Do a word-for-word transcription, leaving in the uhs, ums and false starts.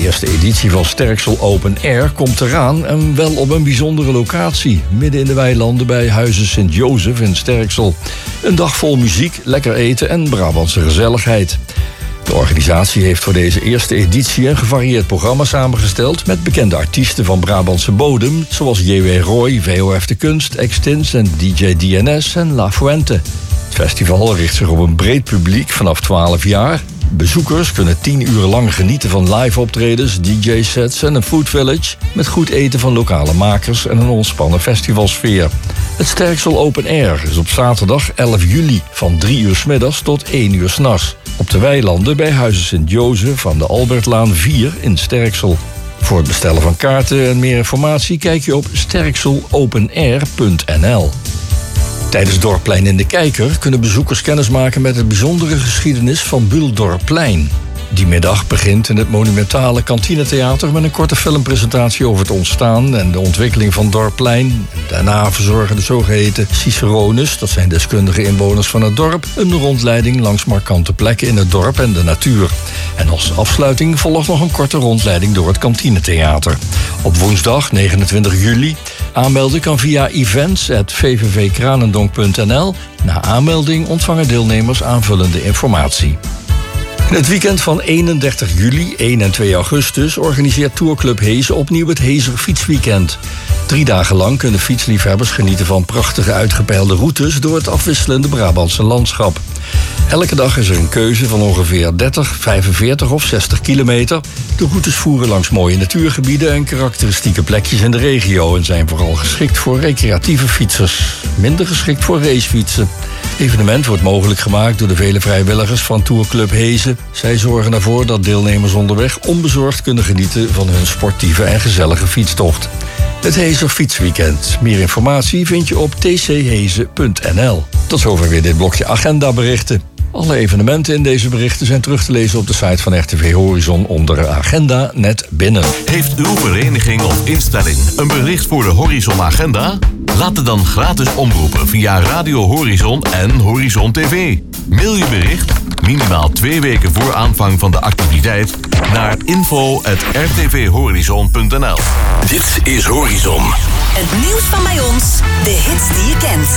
eerste editie van Sterksel Open Air komt eraan en wel op een bijzondere locatie. Midden in de weilanden bij Huize Sint-Jozef in Sterksel. Een dag vol muziek, lekker eten en Brabantse gezelligheid. De organisatie heeft voor deze eerste editie een gevarieerd programma samengesteld met bekende artiesten van Brabantse bodem, zoals J W Roy, V O F de Kunst, Extins en D J D N S en La Fuente. Het festival richt zich op een breed publiek vanaf twaalf jaar. Bezoekers kunnen tien uur lang genieten van live optredens, D J-sets en een food village met goed eten van lokale makers en een ontspannen festivalsfeer. Het Sterksel Open Air is op zaterdag elf juli van drie uur 's middags tot één uur 's nachts. Op de weilanden bij Huize Sint-Jozef aan de Albertlaan vier in Sterksel. Voor het bestellen van kaarten en meer informatie kijk je op sterkselopenair punt n l. Tijdens Dorpplein in de Kijker kunnen bezoekers kennismaken met de bijzondere geschiedenis van Buldorpplein. Die middag begint in het monumentale kantinetheater met een korte filmpresentatie over het ontstaan en de ontwikkeling van Dorpplein. Daarna verzorgen de zogeheten cicerones, dat zijn deskundige inwoners van het dorp, een rondleiding langs markante plekken in het dorp en de natuur. En als afsluiting volgt nog een korte rondleiding door het kantinetheater. Op woensdag negenentwintig juli aanmelden kan via events at v v v kranendonk punt n l. Na aanmelding ontvangen deelnemers aanvullende informatie. In het weekend van eenendertig juli, één en twee augustus organiseert Tourclub Hees opnieuw het Heeser Fietsweekend. Drie dagen lang kunnen fietsliefhebbers genieten van prachtige uitgepeilde routes door het afwisselende Brabantse landschap. Elke dag is er een keuze van ongeveer dertig, vijfenveertig of zestig kilometer. De routes voeren langs mooie natuurgebieden en karakteristieke plekjes in de regio en zijn vooral geschikt voor recreatieve fietsers, minder geschikt voor racefietsen. Het evenement wordt mogelijk gemaakt door de vele vrijwilligers van Tourclub Hezen. Zij zorgen ervoor dat deelnemers onderweg onbezorgd kunnen genieten van hun sportieve en gezellige fietstocht. Het Heeser Fietsweekend. Meer informatie vind je op t c hezen punt n l. Tot zover weer dit blokje agendaberichten. Alle evenementen in deze berichten zijn terug te lezen op de site van R T V Horizon onder Agenda net binnen. Heeft uw vereniging of instelling een bericht voor de Horizon Agenda? Laat het dan gratis omroepen via Radio Horizon en Horizon T V. Mail je bericht, minimaal twee weken voor aanvang van de activiteit, naar info at r t v horizon punt n l. Dit is Horizon. Het nieuws van bij ons, de hits die je kent.